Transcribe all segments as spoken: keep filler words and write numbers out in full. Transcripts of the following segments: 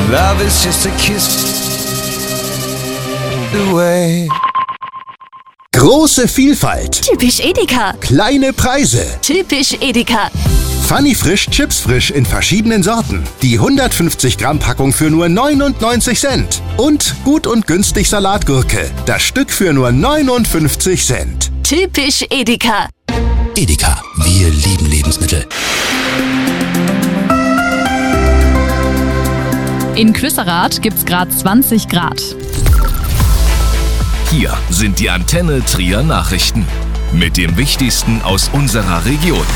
Love is just a kiss away. Große Vielfalt. Typisch Edeka. Kleine Preise. Typisch Edeka. Funny Frisch Chips Frisch in verschiedenen Sorten. Die hundertfünfzig Gramm Packung für nur neunundneunzig Cent. Und Gut und Günstig Salatgurke. Das Stück für nur neunundfünfzig Cent. Typisch Edeka. Edeka, wir lieben Lebensmittel. In Quisserath gibt's gerade zwanzig Grad. Hier sind die Antenne Trier Nachrichten mit dem Wichtigsten aus unserer Region.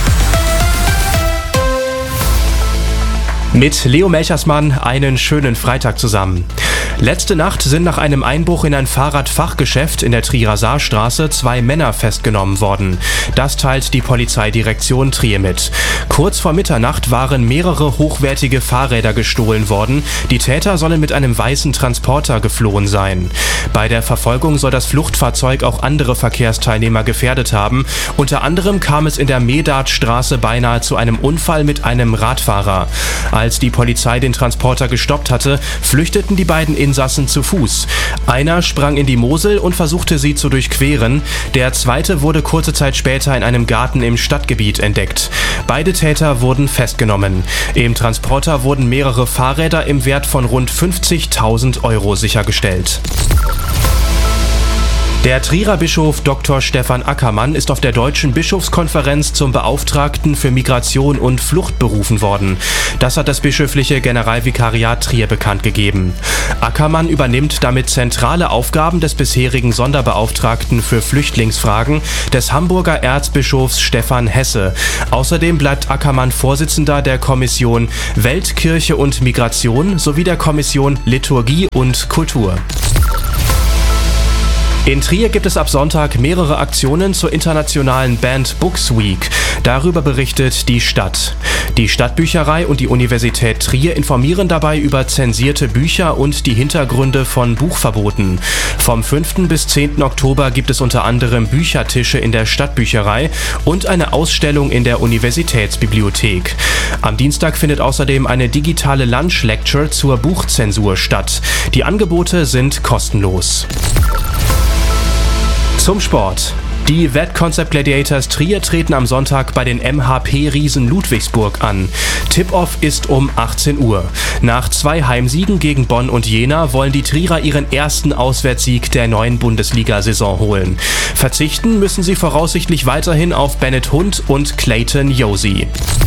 Mit Leo Melchersmann einen schönen Freitag zusammen. Letzte Nacht sind nach einem Einbruch in ein Fahrradfachgeschäft in der Trierer Saarstraße zwei Männer festgenommen worden. Das teilt die Polizeidirektion Trier mit. Kurz vor Mitternacht waren mehrere hochwertige Fahrräder gestohlen worden. Die Täter sollen mit einem weißen Transporter geflohen sein. Bei der Verfolgung soll das Fluchtfahrzeug auch andere Verkehrsteilnehmer gefährdet haben. Unter anderem kam es in der Medartstraße beinahe zu einem Unfall mit einem Radfahrer. Als die Polizei den Transporter gestoppt hatte, flüchteten die beiden Insassen zu Fuß. Einer sprang in die Mosel und versuchte sie zu durchqueren. Der zweite wurde kurze Zeit später in einem Garten im Stadtgebiet entdeckt. Beide Täter wurden festgenommen. Im Transporter wurden mehrere Fahrräder im Wert von rund fünfzigtausend Euro sichergestellt. Der Trierer Bischof Doktor Stefan Ackermann ist auf der Deutschen Bischofskonferenz zum Beauftragten für Migration und Flucht berufen worden. Das hat das bischöfliche Generalvikariat Trier bekannt gegeben. Ackermann übernimmt damit zentrale Aufgaben des bisherigen Sonderbeauftragten für Flüchtlingsfragen, des Hamburger Erzbischofs Stefan Hesse. Außerdem bleibt Ackermann Vorsitzender der Kommission Welt, Kirche und Migration sowie der Kommission Liturgie und Kultur. In Trier gibt es ab Sonntag mehrere Aktionen zur internationalen Banned Books Week. Darüber berichtet die Stadt. Die Stadtbücherei und die Universität Trier informieren dabei über zensierte Bücher und die Hintergründe von Buchverboten. Vom fünften bis zehnten Oktober gibt es unter anderem Büchertische in der Stadtbücherei und eine Ausstellung in der Universitätsbibliothek. Am Dienstag findet außerdem eine digitale Lunch Lecture zur Buchzensur statt. Die Angebote sind kostenlos. Zum Sport. Die Wettconcept Gladiators Trier treten am Sonntag bei den M H P-Riesen Ludwigsburg an. Tip-Off ist um achtzehn Uhr. Nach zwei Heimsiegen gegen Bonn und Jena wollen die Trierer ihren ersten Auswärtssieg der neuen Bundesliga-Saison holen. Verzichten müssen sie voraussichtlich weiterhin auf Bennett Hund und Clayton Josie.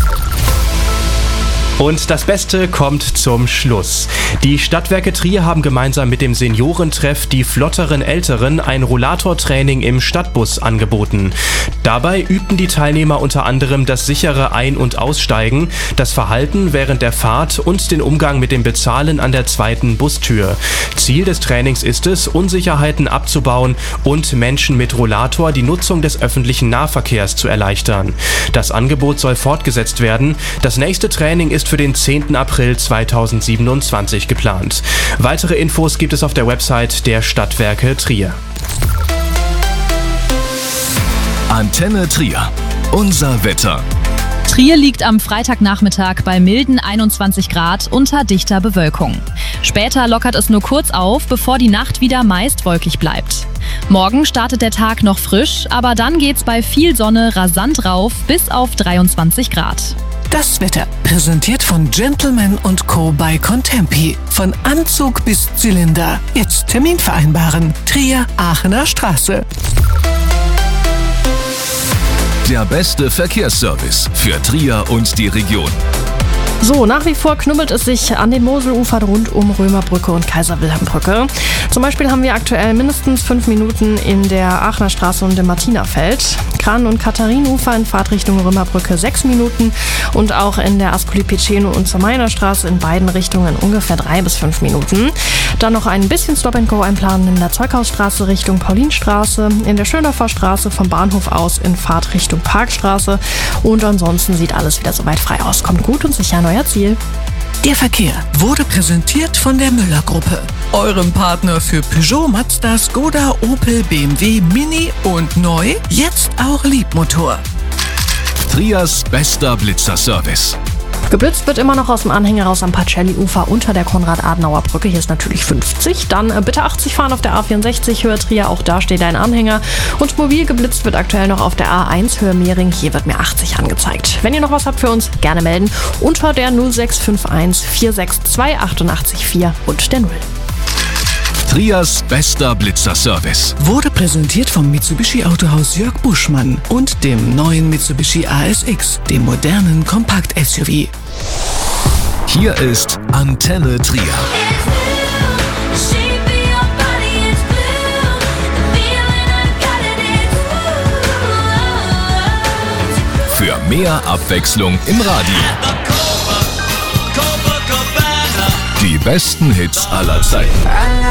Und das Beste kommt zum Schluss. Die Stadtwerke Trier haben gemeinsam mit dem Seniorentreff Die flotteren Älteren ein Rollatortraining im Stadtbus angeboten. Dabei übten die Teilnehmer unter anderem das sichere Ein- und Aussteigen, das Verhalten während der Fahrt und den Umgang mit dem Bezahlen an der zweiten Bustür. Ziel des Trainings ist es, Unsicherheiten abzubauen und Menschen mit Rollator die Nutzung des öffentlichen Nahverkehrs zu erleichtern. Das Angebot soll fortgesetzt werden. Das nächste Training ist für den zehnten April zweitausendsiebenundzwanzig geplant. Weitere Infos gibt es auf der Website der Stadtwerke Trier. Antenne Trier. Unser Wetter. Trier liegt am Freitagnachmittag bei milden einundzwanzig Grad unter dichter Bewölkung. Später lockert es nur kurz auf, bevor die Nacht wieder meist wolkig bleibt. Morgen startet der Tag noch frisch, aber dann geht's bei viel Sonne rasant rauf bis auf dreiundzwanzig Grad. Das Wetter, präsentiert von Gentleman und Co. bei Contempi. Von Anzug bis Zylinder. Jetzt Termin vereinbaren. Trier, Aachener Straße. Der beste Verkehrsservice für Trier und die Region. So, nach wie vor knubbelt es sich an den Moselufern rund um Römerbrücke und Kaiser-Wilhelm-Brücke. Zum Beispiel haben wir aktuell mindestens fünf Minuten in der Aachener Straße und im Martinerfeld. Kran- und Katharinenufer in Fahrtrichtung Römerbrücke sechs Minuten und auch in der Ascoli Piceno und zur Meiner Straße in beiden Richtungen ungefähr drei bis fünf Minuten. Dann noch ein bisschen Stop-and-Go einplanen in der Zeughausstraße Richtung Paulinstraße, in der Schöndorfer Straße vom Bahnhof aus in Fahrtrichtung Parkstraße und ansonsten sieht alles wieder soweit frei aus. Kommt gut und sicher euer Ziel. Der Verkehr wurde präsentiert von der Müller-Gruppe, eurem Partner für Peugeot, Mazda, Skoda, Opel, B M W, Mini und neu, jetzt auch Liebmotor. Triers bester Blitzerservice. Geblitzt wird immer noch aus dem Anhänger raus am Pacelli-Ufer unter der Konrad-Adenauer-Brücke. Hier ist natürlich fünfzig. Dann äh, bitte achtzig fahren auf der A vierundsechzig Höhe Trier. Auch da steht ein Anhänger. Und mobil geblitzt wird aktuell noch auf der A eins Höhe Mehring. Hier wird mir achtzig angezeigt. Wenn ihr noch was habt für uns, gerne melden. Unter der null sechs fünf eins vier sechs zwei acht acht vier und der null. Triers bester Blitzerservice. Wurde präsentiert vom Mitsubishi Autohaus Jörg Buschmann und dem neuen Mitsubishi A S X, dem modernen Kompakt-S U V. Hier ist Antenne Trier. Für mehr Abwechslung im Radio. Die besten Hits aller Zeiten.